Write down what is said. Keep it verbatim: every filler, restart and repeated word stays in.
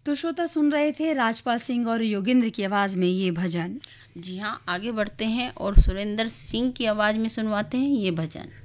तो श्रोता सुन रहे थे राजपाल सिंह और योगेंद्र की आवाज़ में ये भजन। जी हाँ, आगे बढ़ते हैं और सुरेंद्र सिंह की आवाज़ में सुनवाते हैं ये भजन।